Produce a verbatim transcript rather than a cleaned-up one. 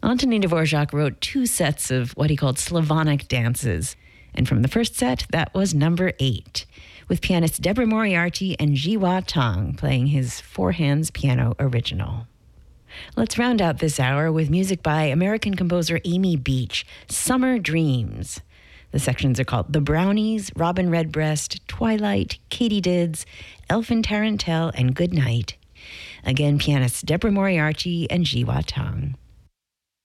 Antonin Dvorak wrote two sets of what he called Slavonic dances. And from the first set, that was number eight, with pianists Deborah Moriarty and Jiwa Tang playing his Four Hands Piano Original. Let's round out this hour with music by American composer Amy Beach, Summer Dreams. The sections are called The Brownies, Robin Redbreast, Twilight, Katydids, Elfin Tarantelle, and Good Night. Again, pianists Deborah Moriarty and Jiwa Tang.